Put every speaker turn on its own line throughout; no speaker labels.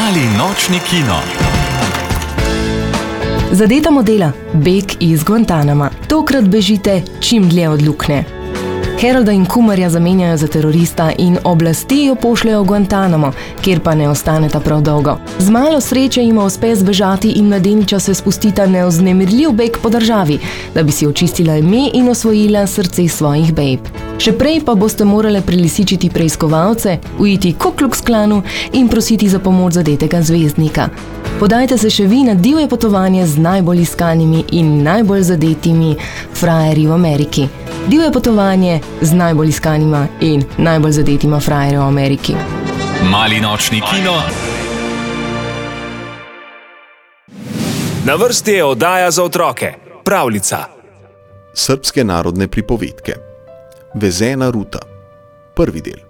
Mali nočni kino.
Zadeta modela, beg iz Guantanama. Tokrat bežite čim dlje od luknje. Harolda in Kumarja zamenjajo za terorista in oblasti jo pošljajo v Guantanamo, kjer pa ne ostaneta prav dolgo. Z malo sreče jima uspe zbežati in mladeniča se spustita neoznemirljiv beg po državi, da bi si očistila ime in osvojila srce svojih bejb. Še prej pa boste morale prelisičiti preiskovalce, uiti Ku Klux Klanu in prositi za pomoč zadetega zvezdnika. Podajte se še vi na divje potovanje z najbolj iskanimi in najbolj zadetimi frajerji v Ameriki. Divje potovanje z najbolj iskanima in najbolj zadetima frajerja v Ameriki.
Mali nočni kino.
Na vrsti je oddaja za otroke. Pravljica.
Srbske narodne pripovedke. Vezena ruta. Prvi del.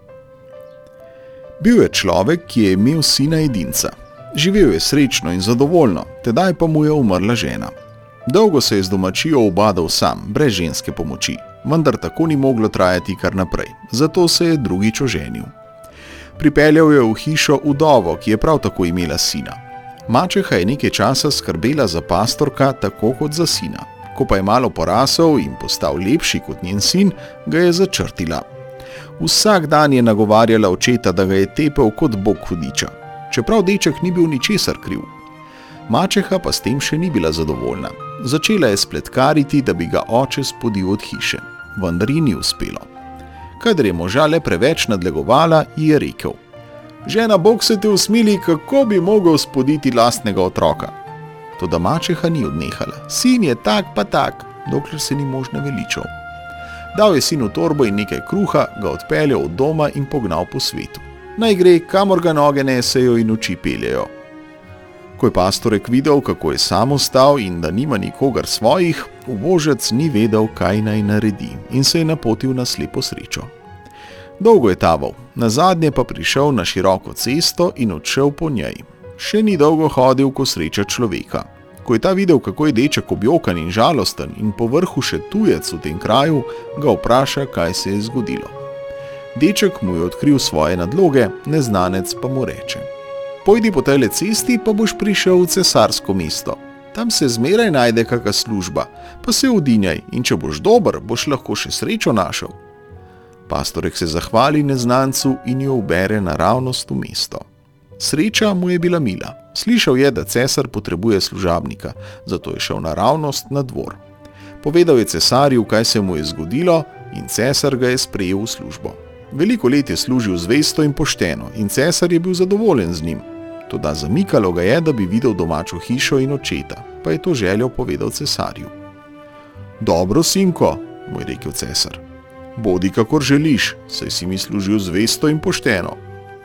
Bil je človek, ki je imel sina edinca. Živel je srečno in zadovoljno, tedaj pa mu je umrla žena. Dolgo se je z domačijo ubadal sam, brez ženske pomoči, vendar tako ni moglo trajati kar naprej, zato se je drugič oženil. Pripeljal je v hišo vdovo, ki je prav tako imela sina. Mačeha je nekaj časa skrbela za pastorka tako kot za sina. Ko pa je malo porasel in postal lepši kot njen sin, ga je začrtila. Vsak dan je nagovarjala očeta, da ga je tepel kot bog hudiča, čeprav deček ni bil ničesar kriv. Mačeha pa s tem še ni bila zadovoljna. Začela je spletkariti, da bi ga oče spodil od hiše, vendar ji ni uspelo. Kadar je moža le preveč nadlegovala, ji je rekel: "Žena, Bog se te usmili, kako bi mogel spoditi lastnega otroka." Toda mačeha ni odnehala. Sin je tak pa tak, dokler se ni mož naveličal. Dal je sinu torbo in nekaj kruha, ga odpeljal od doma in pognal po svetu. Naj gre, kamor ga noge nesejo in oči peljejo. Ko je pastorek videl, kako je sam ostal in da nima nikogar svojih, ubožec ni vedel, kaj naj naredi in se je napotil na slepo srečo. Dolgo je taval, nazadnje pa prišel na široko cesto in odšel po njej. Še ni dolgo hodil, ko sreča človeka. Ko je ta videl, kako je deček objokan in žalosten in povrhu še tujec v tem kraju, ga vpraša, kaj se je zgodilo. Deček mu je odkril svoje nadloge, neznanec pa mu reče: "Pojdi po tejle cesti, pa boš prišel v cesarsko mesto. Tam se zmeraj najde kaka služba, pa se udinjaj in če boš dober, boš lahko še srečo našel." Pastorek se zahvali neznancu in jo ubere naravnost v mesto. Sreča mu je bila mila. Slišal je, da cesar potrebuje služabnika, zato je šel naravnost na dvor. Povedal je cesarju, kaj se mu je zgodilo, in cesar ga je sprejel v službo. Veliko let je služil zvesto in pošteno in cesar je bil zadovoljen z njim. Toda zamikalo ga je, da bi videl domačo hišo in očeta, pa je to željo povedal cesarju. "Dobro, sinko," mu je rekel cesar. "Bodi kakor želiš, saj si mi služil zvesto in pošteno."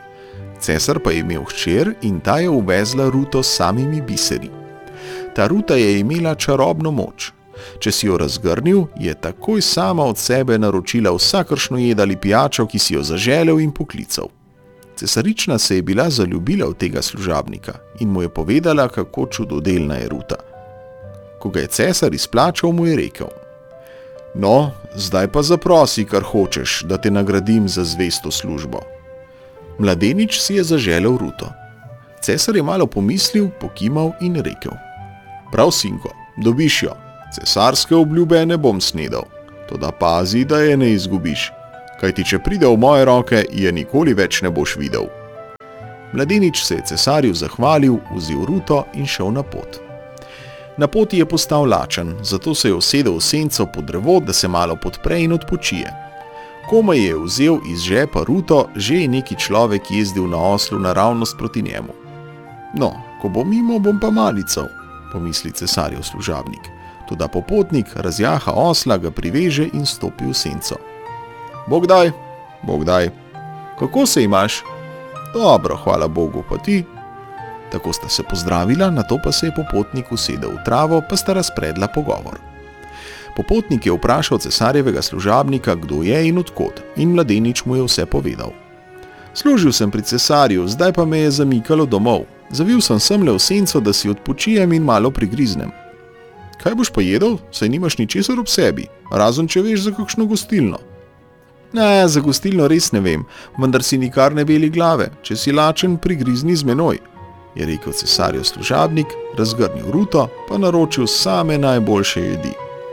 Cesar pa je imel hčer in ta je uvezla ruto s samimi biseri. Ta ruta je imela čarobno moč. Če si jo razgrnil, je takoj sama od sebe naročila vsakršno jed ali pijačo, ki si jo zaželel in poklical. Cesarična se je bila zaljubila v tega služabnika in mu je povedala, kako čudodelna je ruta. Ko ga je cesar izplačal, mu je rekel: "No, zdaj pa zaprosi, kar hočeš, da te nagradim za zvesto službo." Mladenič si je zaželel ruto. Cesar je malo pomislil, pokimal in rekel: "Prav, sinko, dobiš jo. Cesarske obljube ne bom snedal, toda pazi, da je ne izgubiš, kajti če pride v moje roke, je nikoli več ne boš videl." Mladenič se je cesarju zahvalil, vzel ruto in šel na pot. Na poti je postal lačen, zato se je usedel v senco pod drevo, da se malo podpre in odpočije. Komaj je vzel iz žepa ruto, že je neki človek jezdil na oslu naravnost proti njemu. "No, ko bo mimo, bom pa malical," pomisli cesarjev služabnik. Toda popotnik razjaha osla, ga priveže in stopi v senco. "Bog daj, Bog daj. Kako se imaš?" "Dobro, hvala Bogu, pa ti?" Tako sta se pozdravila, nato pa se je popotnik usedel v travo, pa sta razpredla pogovor. Popotnik je vprašal cesarjevega služabnika, kdo je in odkot, in mladenič mu je vse povedal. "Služil sem pri cesarju, zdaj pa me je zamikalo domov. Zavil sem semle v senco, da si odpočijem in malo prigriznem." "Kaj boš pa jedel, saj nimaš ničesar ob sebi, razen če veš za kakšno gostilno?" "Ne, za gostilno res ne vem, vendar si nikar ne beli glave, če si lačen, prigrizni z menoj." je rekel cesarjev služabnik, razgrnil ruto, pa naročil same najboljše jedi.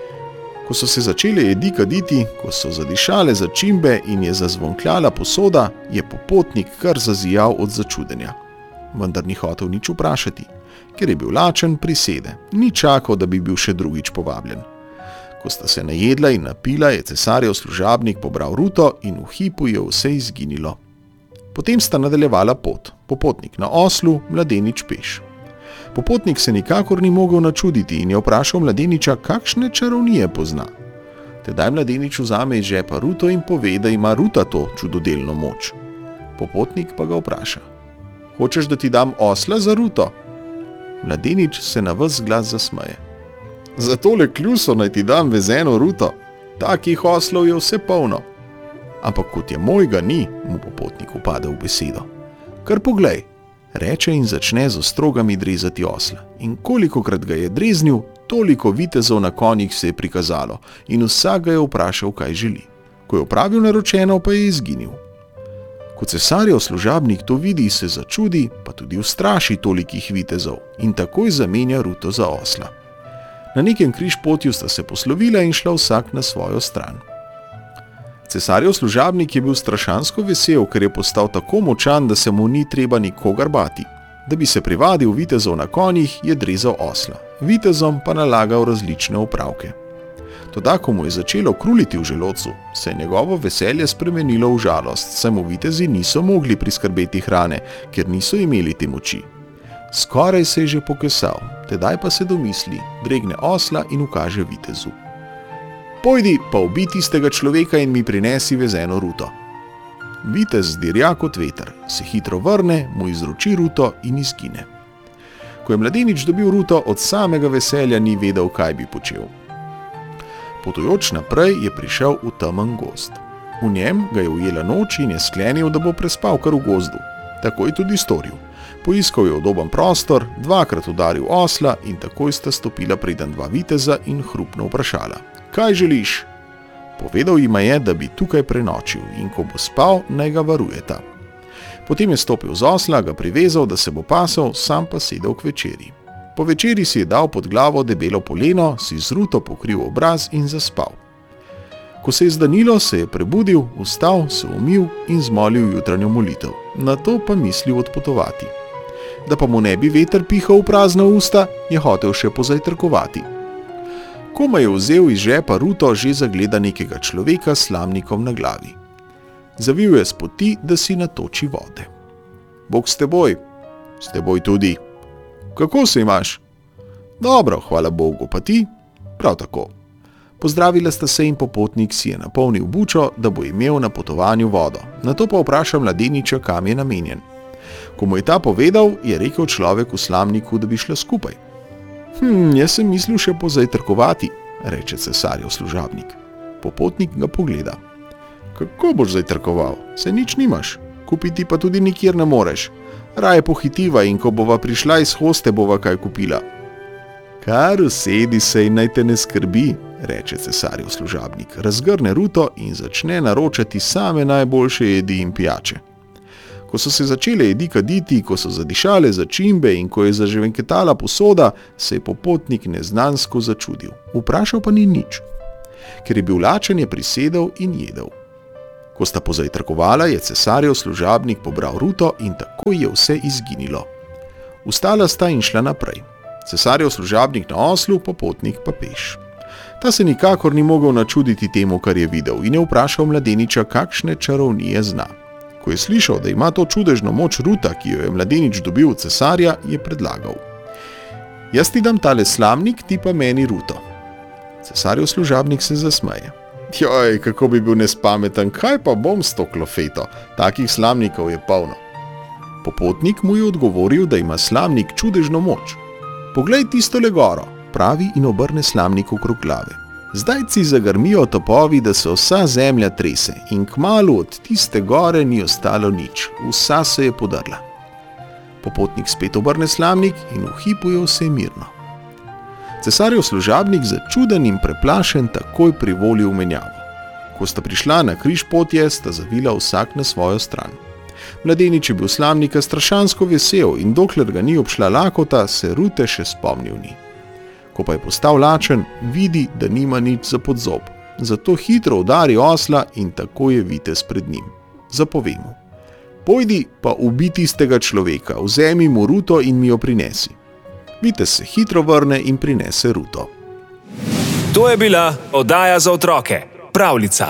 Ko so se začele jedi kaditi, ko so zadišale začimbe in je zazvonkljala posoda, je popotnik kar zazijal od začudenja. Vendar ni hotel nič vprašati, ker je bil lačen, prisede, ni čakal, da bi bil še drugič povabljen. Ko sta se najedla in napila, je cesarjev služabnik pobral ruto in v hipu je vse izginilo. Potem sta nadaljevala pot, popotnik na oslu, mladenič peš. Popotnik se nikakor ni mogel načuditi in je vprašal mladeniča, kakšne čarovnije pozna. Tedaj mladenič vzame iz žepa ruto in pove, da ima ruta to čudodelno moč. Popotnik pa ga vpraša: "Hočeš, da ti dam osla za ruto?" Mladenič se na ves glas zasmeje. "Za tole kljuso naj ti dam vezeno ruto, takih oslov je vse polno." "Ampak kot je mojega ni," mu popotnik upade v besedo. "Kar poglej," reče in začne z ostrogami drezati osla. In kolikokrat ga je dreznil, toliko vitezov na konjih se je prikazalo in vsak ga je vprašal, kaj želi. Ko je opravil naročeno, pa je izginil. Ko cesarjev služabnik to vidi, se začudi, pa tudi ustraši tolikih vitezov in takoj zamenja ruto za osla. Na nekem križpotju sta se poslovila in šla vsak na svojo stran. Cesarjev služabnik je bil strašansko vesel, ker je postal tako močan, da se mu ni treba nikogar bati. Da bi se privadil vitezov na konjih, je drezal osla, vitezom pa nalagal različne opravke. Toda, ko mu je začelo kruliti v želodcu, se je njegovo veselje spremenilo v žalost, saj mu vitezi niso mogli priskrbeti hrane, ker niso imeli te moči. Skoraj se je že pokesal, tedaj pa se domisli, dregne osla in ukaže vitezu: "Pojdi pa ubij tistega človeka in mi prinesi vezeno ruto." Vitez dirja kot veter, se hitro vrne, mu izroči ruto in izgine. Ko je mladenič dobil ruto, od samega veselja ni vedel, kaj bi počel. Potujoč naprej je prišel v temen gozd. V njem ga je ujela noč in je sklenil, da bo prespal kar v gozdu. Tako je tudi storil. Poiskal je udoben prostor, dvakrat udaril osla in takoj sta stopila preden dva viteza in hrupno vprašala: "Kaj želiš?" Povedal jima je, da bi tukaj prenočil in ko bo spal, naj ga varujeta. Potem je stopil z osla, ga privezal, da se bo pasal, sam pa sedel k večeri. Po večeri si je dal pod glavo debelo poleno, si z ruto pokril obraz in zaspal. Ko se je zdanilo, se je prebudil, vstal, se umil in zmolil jutranjo molitev. Nato pa mislil odpotovati. Da pa mu ne bi veter pihal v prazna usta, je hotel še pozajtrkovati. Komaj je vzel iz žepa ruto, že zagleda nekega človeka s slamnikom na glavi. Zavil je s poti, da si natoči vode. "Bog s teboj." "S teboj tudi." "Kako se imaš?" "Dobro, hvala Bogu, pa ti?" "Prav tako." Pozdravila sta se in popotnik si je napolnil bučo, da bo imel na potovanju vodo. Nato pa vpraša mladeniča, kam je namenjen. Ko mu je ta povedal, je rekel človek v slamniku, da bi šla skupaj. Jaz sem mislil še pozajtrkovati," reče cesarjev služabnik. Popotnik ga pogleda. "Kako boš zajtrkoval? Saj nič nimaš, kupiti pa tudi nikjer ne moreš. Raje pohitiva in ko bova prišla iz hoste, bova kaj kupila." "Kar usedi se in naj te ne skrbi," reče cesarjev služabnik, razgrne ruto in začne naročati same najboljše jedi in pijače. Ko so se začele jedi kaditi, ko so zadišale začimbe in ko je zažvenketala posoda, se je popotnik neznansko začudil. Vprašal pa ni nič. Ker je bil lačen, je prisedel in jedel. Ko sta pozajtrkovala, je cesarjev služabnik pobral ruto in takoj je vse izginilo. Vstala sta in šla naprej. Cesarjev služabnik na oslu, popotnik pa peš. Ta se nikakor ni mogel načuditi temu, kar je videl, in je vprašal mladeniča, kakšne čarovnije zna. Ko je slišal, da ima to čudežno moč ruta, ki jo je mladenič dobil od cesarja, je predlagal: "Jaz ti dam tale slamnik, ti pa meni ruto." Cesarjev služabnik se zasmeje. "Joj, kako bi bil nespameten, kaj pa bom s to klofeto? Takih slamnikov je polno." Popotnik mu je odgovoril, da ima slamnik čudežno moč. "Poglej tistole goro," pravi in obrne slamnik okrog glave. Zdajci zagrmijo topovi, da se vsa zemlja trese in kmalu od tiste gore ni ostalo nič, vsa se je podrla. Popotnik spet obrne slamnik in v hipu je vse mirno. Cesarjev služabnik, začuden in preplašen, takoj privoli v menjavo. Ko sta prišla na križpotje, sta zavila vsak na svojo stran. Mladenič je bil slamnika strašansko vesel in dokler ga ni obšla lakota, se Rute še spomnil ni. Ko pa je postal lačen, vidi, da nima nič za podzob. Zato hitro udari osla in tako je vitez pred njim. Zapove mu: pojdi pa ubi tistega človeka, vzemi mu ruto in mi jo prinesi. Vitez se hitro vrne in prinese ruto.
To je bila oddaja za otroke, pravljica.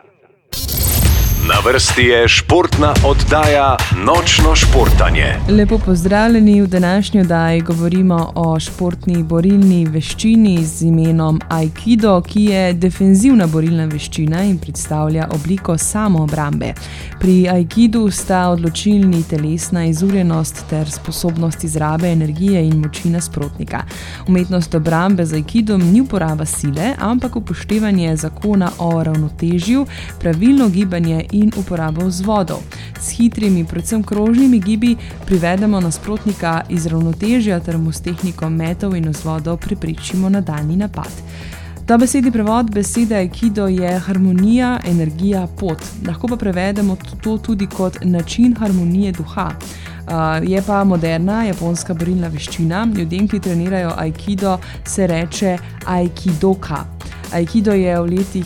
Na vrsti je športna oddaja Nočno športanje.
Lepo pozdravljeni, v današnji oddaji govorimo o športni borilni veščini z imenom Aikido, ki je defenzivna borilna veščina in predstavlja obliko samoobrambe. Pri Aikidu sta odločilni telesna izurjenost ter sposobnost izrabe energije in moči nasprotnika. Umetnost obrambe z Aikidom ni uporaba sile, ampak upoštevanje zakona o ravnotežju, pravilno gibanje in uporabo vzvodov. S hitrimi, predvsem krožnimi gibi privedemo nasprotnika iz ravnotežja ter mu s tehniko metov in vzvodov preprečimo nadaljnji napad. Dobesedni prevod besede Aikido je harmonija, energija, pot. Lahko pa prevedemo to tudi kot način harmonije duha. Je pa moderna japonska borilna veščina. Ljudem, ki trenirajo Aikido, se reče Aikidoka. Aikido je v letih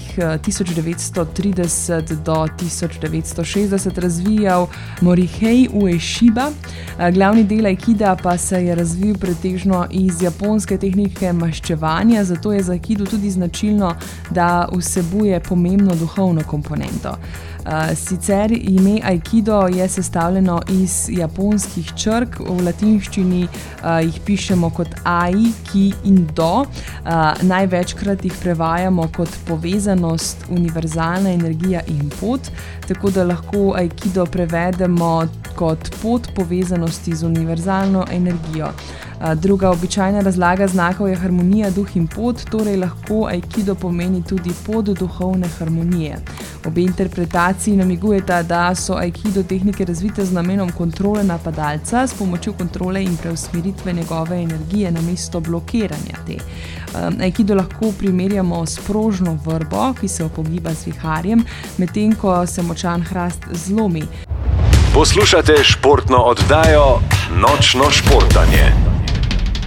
1930 do 1960 razvijal Morihei Ueshiba. Glavni del Aikida pa se je razvil pretežno iz japonske tehnike maščevanja, zato je za Aikido tudi značilno, da vsebuje pomembno duhovno komponento. Sicer ime Aikido je sestavljeno iz japonskih črk, v latinščini jih pišemo kot ai, ki in do. Največkrat jih prevajamo kot povezanost, univerzalna energija in pot, tako da lahko Aikido prevedemo kot pot povezanosti z univerzalno energijo. Druga običajna razlaga znakov je harmonija, duh in pot, torej lahko Aikido pomeni tudi pot duhovne harmonije. Obe interpretaciji namigujeta, da so Aikido tehnike razvite z namenom kontrole napadalca s pomočjo kontrole in preusmeritve njegove energije namesto blokiranja te. Aikido lahko primerjamo s prožno vrbo, ki se opogiba z viharjem, medtem ko se močan hrast zlomi.
Poslušate športno oddajo Nočno športanje.